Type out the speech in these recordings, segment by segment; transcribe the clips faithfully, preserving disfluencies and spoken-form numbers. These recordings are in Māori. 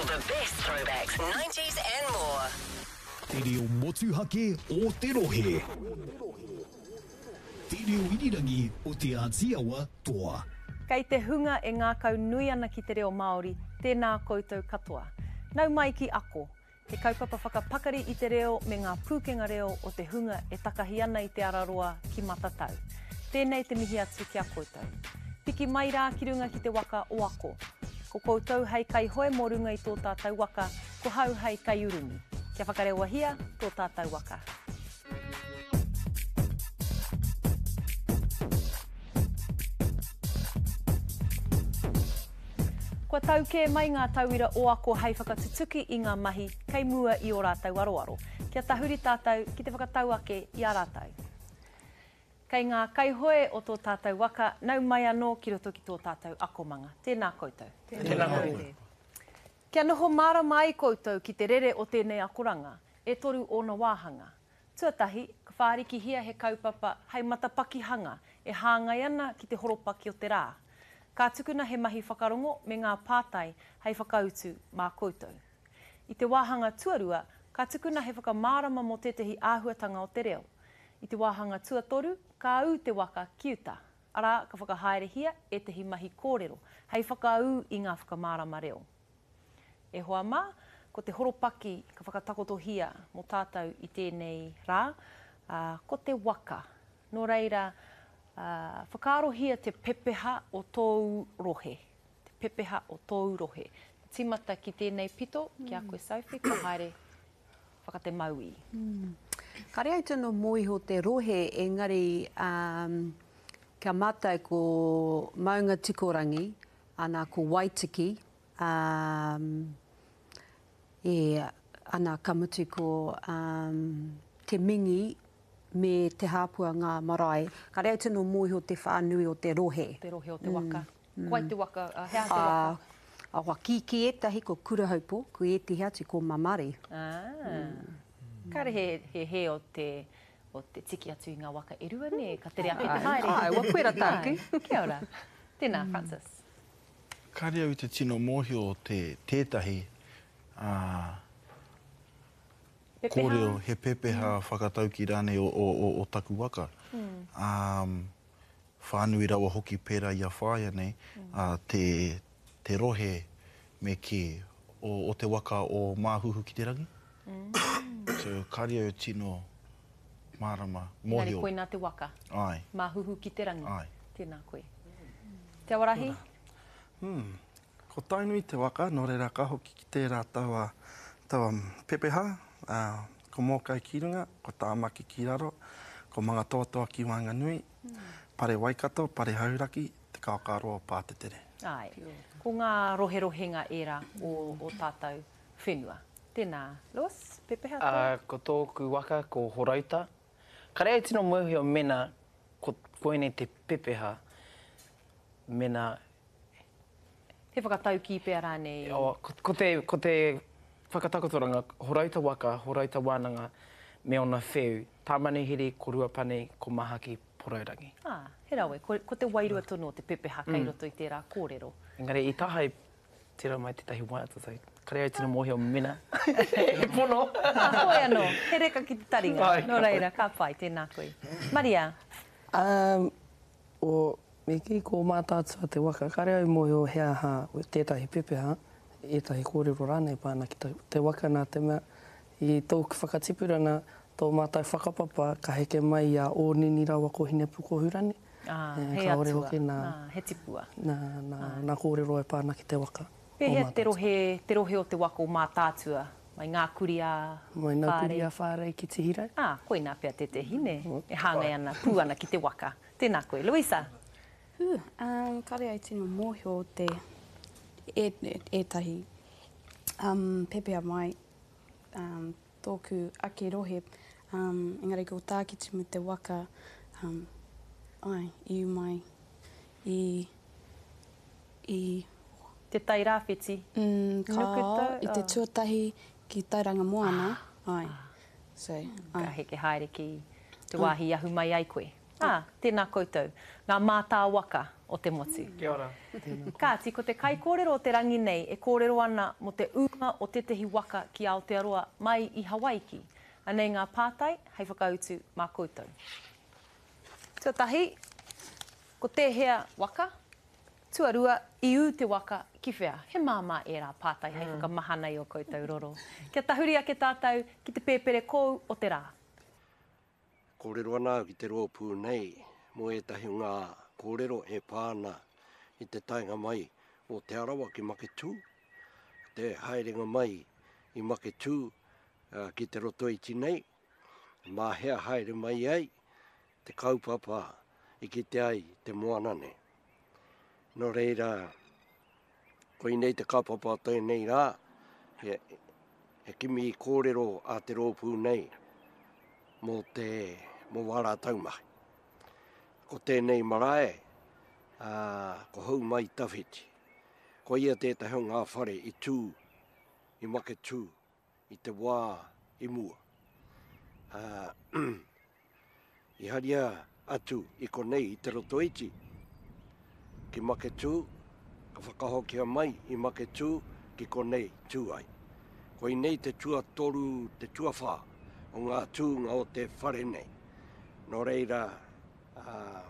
All the best throwbacks, nineties and more. Te reo motuhake o te rohe. Te reo irirangi o te Aotearoa toa. Kei te hunga e ngā kau nui ana ki te reo Māori, tēnā koutou katoa. Nau mai ki ako, he kaupapa whakapakari i te reo me ngā pūkenga reo o te hunga e takahi ana i te araroa ki matatau. Tēnei te mihi atu ki a koutou. Piki mai rā ki runga ki te waka o ako. Ko koutou hei kai hoe mō runga i tō tātou waka, ko hau hei kai urungi. Kia whakarewa hia, tō tātou waka. Kua tau ke mai ngā tauira o ako hei whakatutuki i ngā mahi kei mua i o rātou aroaro. Kia tahuri tātou ki te whakatau ake i a rātou. Kei ngā kaihoe o tō tātou waka, nau mai anō ki roto ki tō tātou akomanga. Tēnā koutou. Tēnā koutou. Kia noho mara mai koutou ki te rere o tēnei akoranga, e toru o na wāhanga. Tuatahi, ka whāriki hia he kaupapa hei matapakihanga e hāngai ana ki te horopaki o te rā. Ka tukuna he mahi whakarongo me ngā pātai hei whakautu mā koutou. I te wāhanga tuarua, ka tukuna he whakamārama mo tētahi āhuatanga o te reo. I te wāhanga tuatoru, ka au te waka kiuta. Arā, ka whakahaere hia e tehi mahi kōrero, hei whakaau i ngā whakamārama reo. E hoa mā, ko te horopaki ka whakatakoto hia mo tātou i tēnei rā, uh, ko te waka. Nō reira, uh, whakaarohia te pepeha o tōu rohe. Te pepeha o tōu rohe. Timata ki tēnei pito, mm. ki a koe Sophie, ka haere whakate maui. Mm. Ka rea tino mōiho te rohe, engari um, kia mātai ko Maunga Tikorangi, ana ko Waitiki, um, e ana kamutu ko um, te mingi me te hāpua ngā marae. Ka rea tino mōiho te whānui o te rohe. Te rohe o te waka. Mm. Koai te waka, uh, hea te waka. Uh, a waki ki etahi ko kurahaupo, ko e te hati ko mamari. Ah. Mm. Kare he, he he o te, o te tiki atu i ngā waka e rua ne, ka tere ake te haere. Ai, wa koera tāku. Kia ora. Tēnā, Francis. Kare au te tino mōhi o te tētahi uh, kōreo he pepeha mm. whakatau ki rānei o, o, o, o taku waka. Mm. Um, whānui rawa hoki pērā i a whāia nei, mm. uh, te, te rohe me ke o, o te waka o māhuhu ki te rangi. Mm. So, kare au tino mārama mōhi o. Nāre koe nā te waka. Ai. Māhuhu ki te rangi. Ai. Tēnā koe. Te awarahi? Hmm. Ko tainui te waka, nō reira ka hoki ki tērā taua, taua pepeha, uh, ko mōkai ki runga, ko tāmaki ki raro, ko mga toatoa ki Whanganui, mm. pare waikato, pare hauraki, te kaokaroa pātetere. Ai, ko ngā rohe-rohenga era o, o tātou whenua. Tēnā, Lewis, pepeha tō? Uh, ko tōku waka, ko Horauta. Ka rea tino mōhi o mena, ko koene te pepeha, mena... He whakatau ki pēr rānei. O, ko, ko, te, ko te whakatakotoranga, Horauta waka, Horauta wānanga, me ona wheu, tāmanihiri, ko ruapane, ko mahaki, poraurangi. Ah, he rawe, ko, ko te wairua tono o te pepeha kei roto i tērā kōrero. Engari, i tahai tira mai tētahi waiata, so ka rea tino mōhi o mena. He pono. Ah, koe anō, he reka ki te taringa. Nō reira, ka pai, tēnā koe. Maria? Um, o me ki ko mātātua te waka, ka rea mōhi o hea ha o tētahi pepeha, ētahi kōrero rānei pāna ki te, te waka nā te mea. I tōku whakatipurana, tō mātai whakapapa, ka heke mai a o nini rawa ko hinepu ko hurani. Ah, e, he ka atua, hoki nā, ah, he tipua. Nā, nā, ah. nā kōrero e pāna ki te waka. Pehea te rohe, te rohe o te waka o mātātua, mai ngā kuria Mai ngā kuria whārei ki te hirai. Ah, koe nā pia te te hine, e hāngai ana, pūana ki te waka. Tēnā koe. Louisa? Uh, um, kare ai tino mōhi o te e, e, etahi um, pepea mai, um, tōku ake rohe, um, engari ko tākitimu te waka, um, ai, iu mai, i, i... Te tai rāwhiti? Mm, ka, i te tuatahi ki Tauranga Moana, ai. So, ka heke haere ki te wāhi ahu mai ai koe. Ah, tēnā koutou. Ngā mātā waka o te motu. Kia ora. Kāti, ko te kai kōrero o te rangi nei, e kōrero ana mo te unga o tetehi waka ki Aotearoa mai i Hawaiki. Anei ngā pātai, hei whakautu mā koutou. Tuatahi, ko te hea waka, tuarua i u te waka ki whea. He māmā e rā pātai, hei mm. whakamahana i o koutou roro. Kia tahuri ake tātou ki te pēpere kou o te rā. Kōrero ana ki te roa pū nei, mo etahi ngā kōrero e pāna i te tainga mai o te arawa ki Maketū. Te haerenga mai i Maketū uh, ki te roto i tinei. Mā hea haere mai ai, te kaupapa i ki te ai te moanane. No reira, koi nei te kaupapa toi nei rā, he, he kimi i kōrero a te roa pū nei, mo te mo wara taumahi. Ko tēnei marae, uh, ko hau mai tawhiti. Ko ia tētahi o ngā whare i tū, i Maketū, i te wā i mua. Uh, I haria atu i konei i te roto iti. Ki Maketū, ka whakahokia mai i Maketū ki konei tū ai. Ko i nei te tua toru, te tua whā, o ngā tūnga o te whare nei. No reira, uh,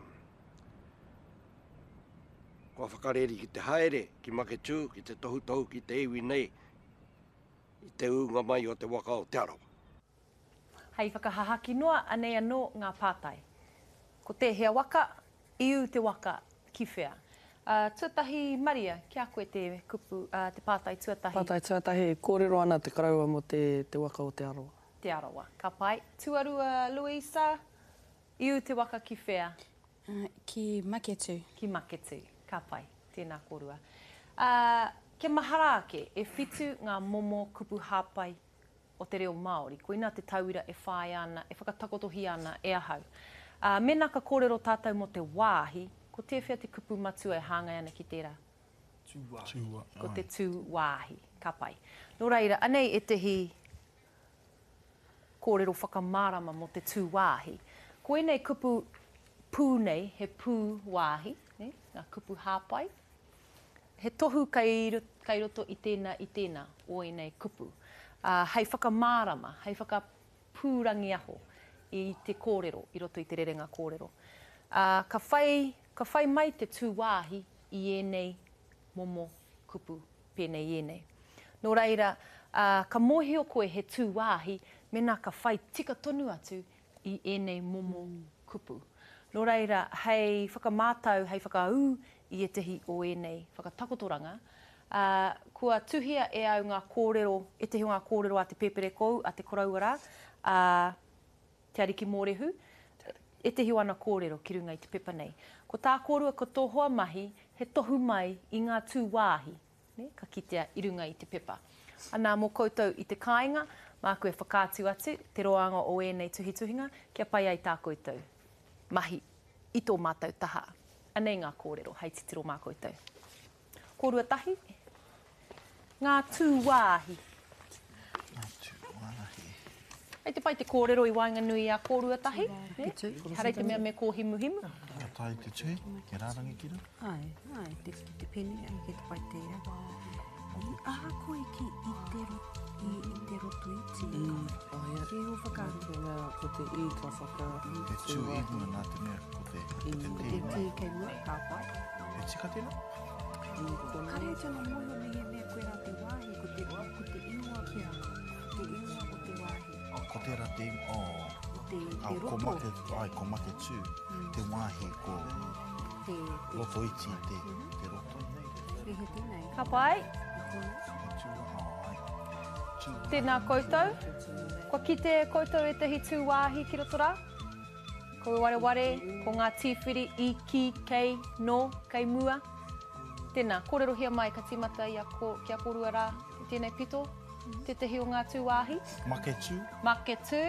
kua whakareri ki te haere, ki Maketū, ki te tohu tohu, ki te iwi nei, i te unga mai o te waka o te arawa. Hei whakahahaki noa, anei anō ngā pātai. Ko te hea waka, i u te waka ki whea. Uh, tuatahi Maria, kia koe te kupu, uh, te pātai tuatahi? Pātai tuatahi, kōrero ana te karaua mo te, te waka o te arawa. Te arawa, ka pai. Tuarua Luisa, i u te waka ki whea? Uh, ki Maketū. Ki Maketū, ka pai, tēnā kōrua. Uh, kia mahara ake, e whitu ngā momo kupu hāpai o te reo Māori. Ko ina te tauira e whai ana, e whakatakotohi ana, e ahau. Uh, mena ka kōrero tātou mo te wāhi, ko te whea te kupu matua e hāngai ana ki tērā? Tūwāhi. Ko te tū wāhi, ka pai. Nō reira, anei e tehi kōrero whakamārama mo te tū wāhi. Ko enei kupu pū nei, he pū wāhi, ne? Ngā kupu hāpai. He tohu kai, kai roto i tēnā i tēnā o enei kupu. Uh, hei whakamārama, hei whakapūrangi aho i te kōrero, i roto i te rerenga kōrero. Uh, ka, whai, ka whai mai te tū wāhi i enei momo kupu pēnei enei. Nō reira, uh, ka mōhio koe he tū wāhi, mena ka whai tika tonu atu i enei momo kupu. Nō reira, hei whakamātau, hei whakaau i etehi o enei whakatakotoranga, uh, kua tuhia e au ngā kōrero, etehi o ngā kōrero a te pepere kou, a te korauara, uh, te ariki mōrehu, etehi o ana kōrero ki runga i te pepa nei. Ko tā kōrua ko tō hoa mahi, he tohu mai i ngā tū wāhi, ne? Ka kitea i runga i te pepa. Anā mō koutou i te kāinga, mā koe whakātu atu, te roanga o enei tuhituhinga, kia pai ai tā koutou. Mahi, i tō mātou taha. Anei ngā kōrero, hei titiro mā koutou. Kōrua tahi, ngā tū wāhi. Ngā tū wāhi. Hei te pai te kōrero i Wainganui a kōrua tahi. Harei te mea me kō himu himu. Ka tai te tui, ke rārangi ki rā. Ai, ai, te, te pene, ai, ke te pai te ea. I aha koe ki i te, i, i te roto iti. Mm. Oh, ia. Ke ho whakaru. Ko mea, ko te i ka whaka... Te tū i mua nā te mea, ko te, ko te Te tī. tī kei mua, ka pai. E tika tēnā? Kare tēnā moho me e mea koe rā te wāhi, ko te, ko te ingoa kia. Te ingoa o te wāhi. Ko te rā te ingoa, oh. Te, Au, te ko roto. make, ai, ko Maketū, te wāhi, ko Te, roto iti, te, te roto. te he tēnei. Ka pai, Te tū, oh, ai. Tū tēnā koutou. Kua kite koutou e tehi tū wāhi ki roto rā. Ko ware ware, ko ngā tīwhiri i ki, kei, no, kei mua. Tēnā, kōrero hia mai ka tīmata i a ko, ki a kōrua rā i tēnei pito. Te tehi o ngā tū wāhi. Maketū, Maketū.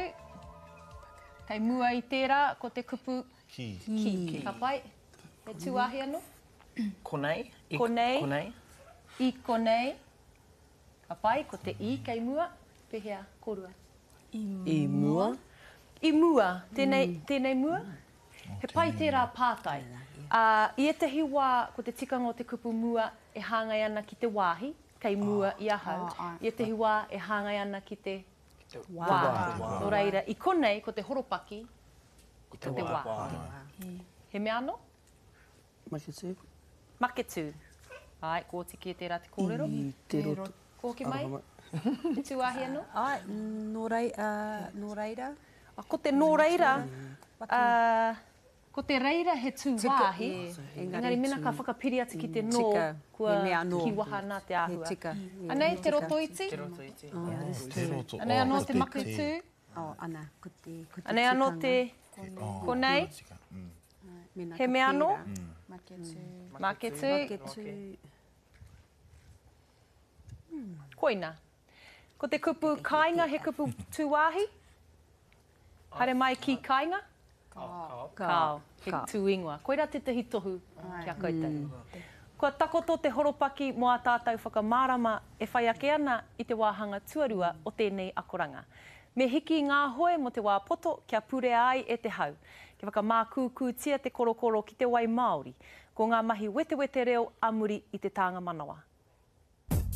Kei mua i tērā, ko te kupu ki. ki. Ka pai, e tū wāhi anō. Konei. I- Konei. Konei. I konei. Ka pai, ko te i kei mua. Pehea, kōrua. I mua. I mua, tēnei, tēnei mua. He pai tērā pātai. Uh, I etahi wā, ko te tikanga o te kupu mua e hāngai ana ki te wāhi, kei mua i ahau. I etahi wā e hāngai ana ki te wāhi. Nō reira, i konei, ko te horopaki, ko te wāhi. He mea anō? Maketu. Maketu. Ai, ko tiki e tērā te kōrero. I te roto. Ko ki mai? Te tūāhi anō? Ai, nō rei, uh, nō reira. A, ko te nō reira, uh, ko te reira he tū wāhi, engari mena ka whakapiri atu ki te nō, kua ki wahana te āhua. Anei, te roto iti? Te roto iti. Anei anō te maketu? Ana, ko te tika. Anei anō te konei? He mea anō? Maketu. Maketu. Maketu. Koina. Ko te kupu kāinga he kupu tūwāhi? Haere mai ki kāinga? Kao. Kao. He tūingoa. Koira te tehi tohu kia koutou. Kua takoto te horopaki mo a tātou whakamārama e whai ake ana i te wāhanga tuarua o tēnei akoranga. Me hiki ngā hoe mo te wā poto kia pure ai e te hau. Ke whakamākūkūtia te korokoro ki te wai Māori. Ko ngā mahi wete wete reo amuri i te tānga manawa.